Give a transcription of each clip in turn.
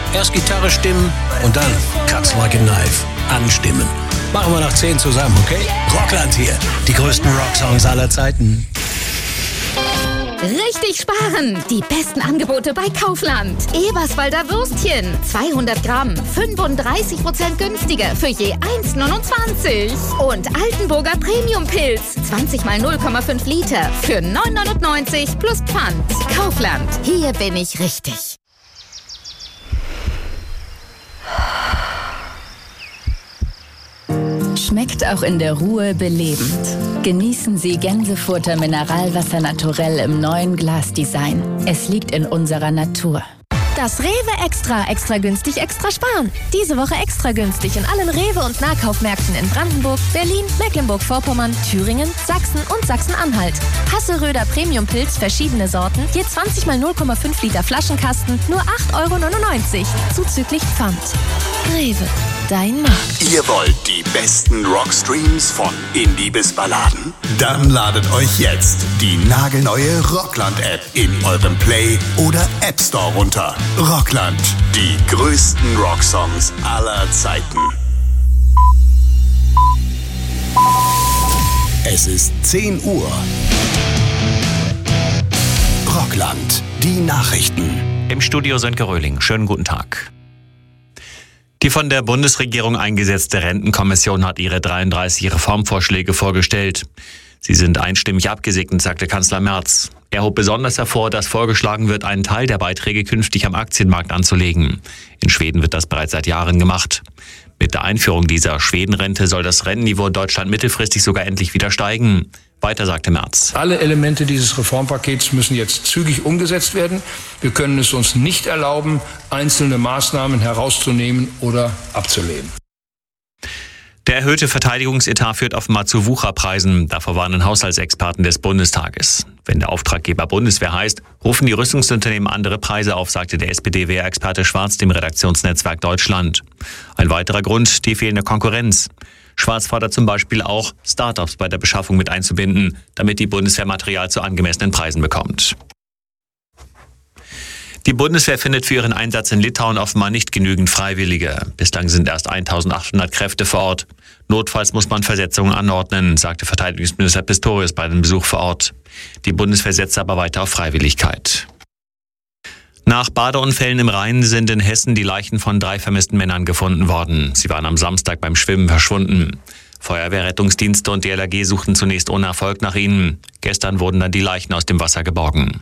Erst Gitarre stimmen und dann Cuts like a knife. Anstimmen. Machen wir nach 10 zusammen, okay? Rockland hier. Die größten Rocksongs aller Zeiten. Richtig sparen! Die besten Angebote bei Kaufland. Eberswalder Würstchen, 200 Gramm, 35% günstiger für je 1,29. Und Altenburger Premium-Pilz, 20 mal 0,5 Liter für 9,99 plus Pfand. Kaufland, hier bin ich richtig. Schmeckt auch in der Ruhe belebend. Genießen Sie Gänsefurter Mineralwasser naturell im neuen Glasdesign. Es liegt in unserer Natur. Das Rewe Extra günstig, extra sparen. Diese Woche extra günstig in allen Rewe- und Nahkaufmärkten in Brandenburg, Berlin, Mecklenburg-Vorpommern, Thüringen, Sachsen und Sachsen-Anhalt. Hasseröder Premium-Pilz, verschiedene Sorten, je 20 mal 0,5 Liter Flaschenkasten, nur 8,99 €, zuzüglich Pfand. Rewe, dein Markt. Ihr wollt die besten Rockstreams von Indie bis Balladen? Dann ladet euch jetzt die nagelneue Rockland-App in eurem Play- oder App Store runter. Rockland, die größten Rocksongs aller Zeiten. Es ist 10 Uhr. Rockland, die Nachrichten. Im Studio Sönke Röhling. Schönen guten Tag. Die von der Bundesregierung eingesetzte Rentenkommission hat ihre 33 Reformvorschläge vorgestellt. Sie sind einstimmig abgesegnet, sagte Kanzler Merz. Er hob besonders hervor, dass vorgeschlagen wird, einen Teil der Beiträge künftig am Aktienmarkt anzulegen. In Schweden wird das bereits seit Jahren gemacht. Mit der Einführung dieser Schwedenrente soll das Rentenniveau in Deutschland mittelfristig sogar endlich wieder steigen. Weiter sagte Merz. Alle Elemente dieses Reformpakets müssen jetzt zügig umgesetzt werden. Wir können es uns nicht erlauben, einzelne Maßnahmen herauszunehmen oder abzulehnen. Der erhöhte Verteidigungsetat führt offenbar zu Wucherpreisen. Davor warnen Haushaltsexperten des Bundestages. Wenn der Auftraggeber Bundeswehr heißt, rufen die Rüstungsunternehmen andere Preise auf, sagte der SPD-Wehrexperte Schwarz dem Redaktionsnetzwerk Deutschland. Ein weiterer Grund, die fehlende Konkurrenz. Schwarz fordert zum Beispiel auch, Start-ups bei der Beschaffung mit einzubinden, damit die Bundeswehr Material zu angemessenen Preisen bekommt. Die Bundeswehr findet für ihren Einsatz in Litauen offenbar nicht genügend Freiwillige. Bislang sind erst 1.800 Kräfte vor Ort. Notfalls muss man Versetzungen anordnen, sagte Verteidigungsminister Pistorius bei dem Besuch vor Ort. Die Bundeswehr setzt aber weiter auf Freiwilligkeit. Nach Badeunfällen im Rhein sind in Hessen die Leichen von 3 vermissten Männern gefunden worden. Sie waren am Samstag beim Schwimmen verschwunden. Feuerwehr, Rettungsdienste und die LAG suchten zunächst ohne Erfolg nach ihnen. Gestern wurden dann die Leichen aus dem Wasser geborgen.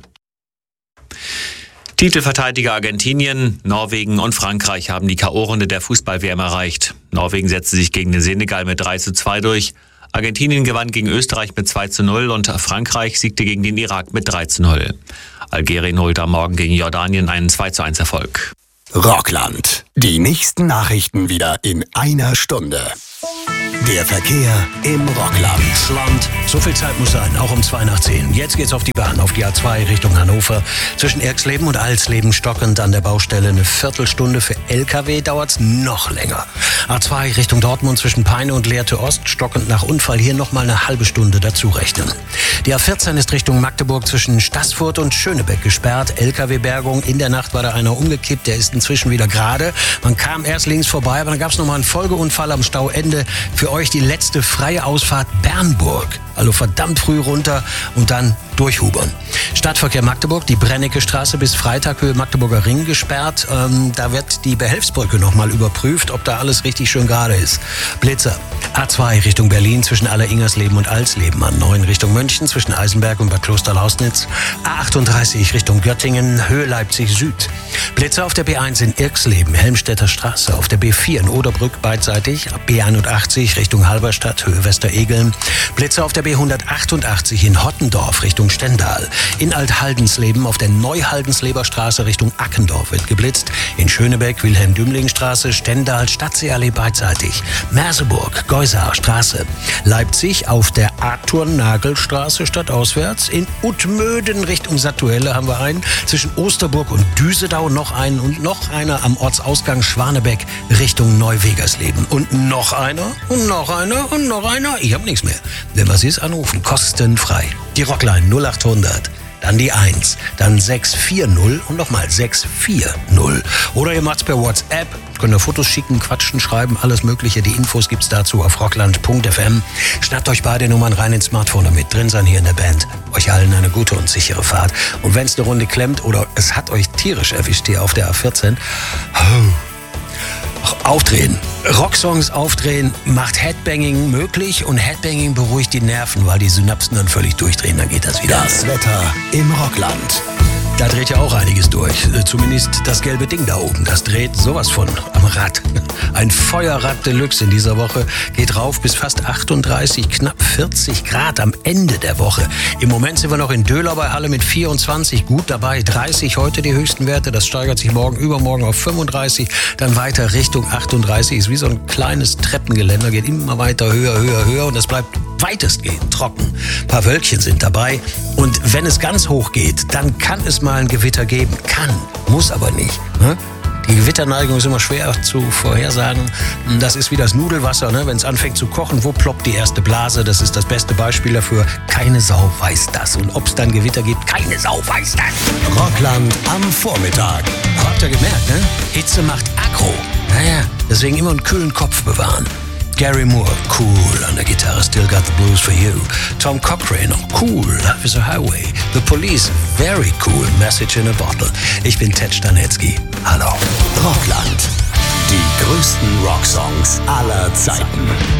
Titelverteidiger Argentinien, Norwegen und Frankreich haben die K.O.-Runde der Fußball-WM erreicht. Norwegen setzte sich gegen den Senegal mit 3:2 durch. Argentinien gewann gegen Österreich mit 2:0 und Frankreich siegte gegen den Irak mit 3:0. Algerien holte am Morgen gegen Jordanien einen 2:1 Erfolg. Rockland, die nächsten Nachrichten wieder in einer Stunde. Der Verkehr im Rockland. Land. So viel Zeit muss sein, auch um 9:55. Jetzt geht's auf die Bahn, auf die A2 Richtung Hannover. Zwischen Erxleben und Alsleben stockend an der Baustelle eine Viertelstunde. Für LKW dauert's noch länger. A2 Richtung Dortmund zwischen Peine und Lehrte Ost stockend nach Unfall. Hier nochmal eine halbe Stunde dazu rechnen. Die A14 ist Richtung Magdeburg zwischen Staßfurt und Schönebeck gesperrt. LKW-Bergung. In der Nacht war da einer umgekippt. Der ist inzwischen wieder gerade. Man kam erst links vorbei, aber dann gab's nochmal einen Folgeunfall am Stauende. Für euch die letzte freie Ausfahrt Bernburg. Also verdammt früh runter und dann durchhubern. Stadtverkehr Magdeburg, die Brennecke Straße bis Freitag Höhe Magdeburger Ring gesperrt. Da wird die Behelfsbrücke nochmal überprüft, ob da alles richtig schön gerade ist. Blitzer. A2 Richtung Berlin zwischen Alleringersleben und Alsleben. A9 Richtung München zwischen Eisenberg und Bad Klosterlausnitz. A38 Richtung Göttingen, Höhe Leipzig Süd. Blitzer auf der B1 in Irxleben, Helmstedter Straße. Auf der B4 in Oderbrück beidseitig. B81 Richtung Halberstadt, Höhe Westeregeln. Blitzer auf der B188 in Hottendorf Richtung Stendal. In Althaldensleben auf der Neuhaldensleber Straße Richtung Ackendorf wird geblitzt. In Schönebeck, Wilhelm-Dümling-Straße, Stendal, Stadtseeallee beidseitig. Merseburg, Geusar Straße. Leipzig auf der Arthur-Nagel-Straße stadtauswärts. In Utmöden Richtung Sattuelle haben wir einen. Zwischen Osterburg und Düsedau noch einen und noch einer am Ortsausgang Schwanebeck Richtung Neuwegersleben. Und noch einer und noch einer und noch einer. Ich hab nichts mehr. Wenn was ist, anrufen. Kostenfrei. Die Rockline 0800 dann die 1, dann 640 und nochmal 640. Oder ihr macht's per WhatsApp, könnt ihr Fotos schicken, quatschen, schreiben, alles mögliche. Die Infos gibt's dazu auf rockland.fm. Schnappt euch beide Nummern rein ins Smartphone, damit drin sein hier in der Band. Euch allen eine gute und sichere Fahrt. Und wenn's eine Runde klemmt oder es hat euch tierisch erwischt hier auf der A14, aufdrehen. Rocksongs aufdrehen macht Headbanging möglich und Headbanging beruhigt die Nerven, weil die Synapsen dann völlig durchdrehen, dann geht das wieder. Das Wetter im Rockland. Da dreht ja auch einiges durch. Zumindest das gelbe Ding da oben. Das dreht sowas von am Rad. Ein Feuerrad Deluxe in dieser Woche geht rauf bis fast 38, knapp 40 Grad am Ende der Woche. Im Moment sind wir noch in Döhler bei Halle mit 24, gut dabei. 30 heute die höchsten Werte. Das steigert sich morgen, übermorgen auf 35. Dann weiter Richtung 38. Ist wie so ein kleines Treppengeländer. Geht immer weiter höher, höher, höher. Und es bleibt weitestgehend trocken. Ein paar Wölkchen sind dabei. Und wenn es ganz hoch geht, dann kann es mal ein Gewitter geben. Kann, muss aber nicht. Ne? Die Gewitterneigung ist immer schwer zu vorhersagen. Das ist wie das Nudelwasser, ne? Wenn es anfängt zu kochen, wo ploppt die erste Blase? Das ist das beste Beispiel dafür. Keine Sau weiß das. Und ob es dann Gewitter gibt, keine Sau weiß das. Rockland am Vormittag. Habt ihr gemerkt, ne? Hitze macht aggro. Naja, deswegen immer einen kühlen Kopf bewahren. Gary Moore, cool an der Gitarre, Still Got the Blues for You. Tom Cochrane, cool, Life is a Highway. The Police, very cool, Message in a Bottle. Ich bin Ted Stanetzky. Hallo. Rockland. Die größten Rocksongs aller Zeiten.